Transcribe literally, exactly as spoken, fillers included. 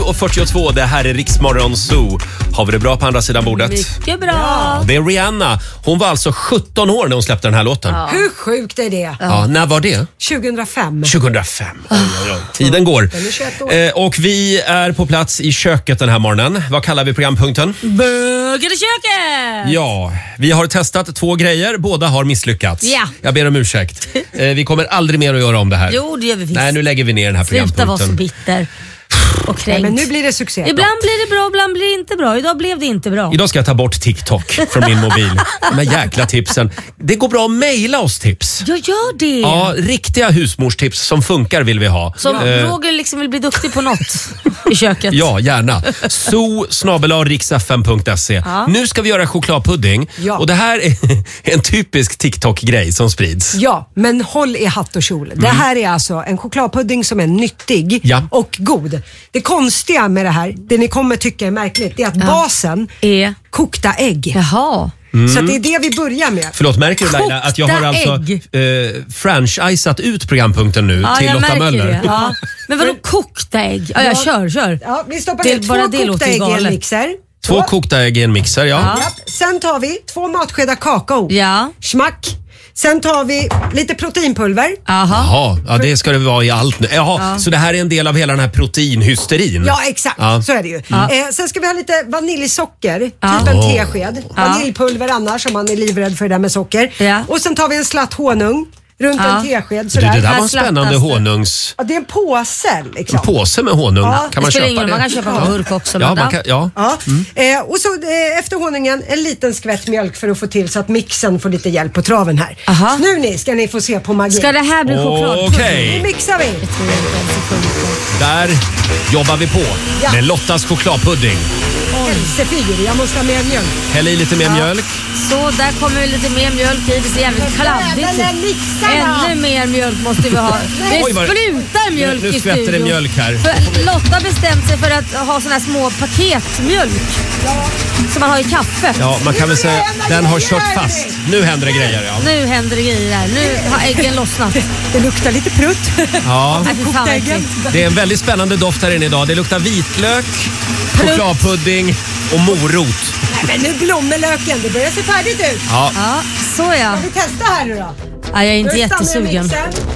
och fyrtiotvå, det här är Riksmorgon Zoo. Har vi det bra på andra sidan bordet? Mycket bra. Ja, det är Rihanna. Hon var alltså sjutton år när hon släppte den här låten. Ja. Hur sjukt är det? Ja. Ja, när var det? tjugohundrafem. tjugohundrafem. Oj, oj, oj. Tiden går. Eh, och vi är på plats i köket den här morgonen. Vad kallar vi programpunkten? Bögen i köket! Ja, vi har testat två grejer. Båda har misslyckats. Ja. Jag ber om ursäkt. Eh, vi kommer aldrig mer att göra om det här. Jo, det gör vi visst. Nej, nu lägger vi ner den här Sluta vara så programpunkten. bitter och kränkt. Ja, men nu blir det succé. Ibland blir det bra, ibland blir det inte bra. Idag blev det inte bra. Idag ska jag ta bort TikTok från min mobil. De här jäkla tipsen. Det går bra att mejla oss tips. Jag gör det. Ja, riktiga husmorstips som funkar vill vi ha. Som Eh, Roger liksom vill bli duktig på något i köket. Ja, gärna. so snabel-a riksfm punkt se. Ja. Nu ska vi göra chokladpudding. Ja. Och det här är en typisk TikTok-grej som sprids. Ja, men håll i hatt och kjol. Det här är alltså en chokladpudding som är nyttig Ja. och god. Det konstiga med det här, det ni kommer tycka är märkligt, det är att basen Är... kokta ägg. Jaha. Så att det är det vi börjar med. Förlåt, märker du Laila att jag har Kokta alltså ägg. eh, franchisat ut programpunkten nu Ja, till jag Lotta märker Möller? det. Ja. Men vadå kokta ägg? Ja, jag kör, kör. Ja, vi stoppar Det- ner bara två det låter kokta ju ägg i en galet. mixer. Två kokta ägg i en mixer, ja. Ja. Japp. Sen tar vi två matskedar kakao. Ja. Smack. Sen tar vi lite proteinpulver. Aha. Jaha, ja, det ska det vara i allt nu. Jaha, så det här är en del av hela den här proteinhysterin? Ja, exakt. Ja. Så är det ju. Eh, sen ska vi ha lite vaniljsocker, typ Ja. en Åh. tesked. Vaniljpulver annars om man är livrädd för det där med socker. Ja. Och sen tar vi en slatt honung runt Ja. en tesked Du, sådär. det där var en Här spännande slattas det. honungs... Ja, det är en påse liksom. En påse med honung. Ja, Kan man Det spelar köpa ingen roll, det? man kan köpa en burk också. Ja, men man kan, ja. Ja. Eh, och så eh, efter honungen en liten skvätt mjölk för att få till så att mixen får lite hjälp på traven här. Aha. Nu ni ska ni få se på magi. Ska det här bli chokladpudding? Okej. Nu mixar vi. Jag tror inte en sekund på. Där jobbar vi på Ja. med Lottas chokladpudding. Hälsefyr, jag måste ha mer mjölk. Häll i lite mer mjölk. Så, där kommer lite mer mjölk i. Det ser jävligt kladdigt Den där ut. mixarna. Ännu mer mjölk måste vi ha. Det Oj, vad- sprutar mjölk Nu i skvätter det studion. mjölk här. För Lotta bestämt sig för att ha såna här små paketmjölk. Som man har i kaffe. Ja, man kan väl säga den har kört fast. Nu händer det grejer, ja. Nu händer det grejer här. Nu har äggen lossnat. Det luktar lite prutt. Ja. Nej, fy fan vad äckligt. Det är en väldigt spännande doft här inne idag. Det luktar vitlök, chokladpudding och morot. Nej, men nu blommar löken. Det börjar se färdigt ut. Ja. Ja, så ja. Ska vi testa här nu då? ja jag är inte Nu stannar jättesugen. mixen.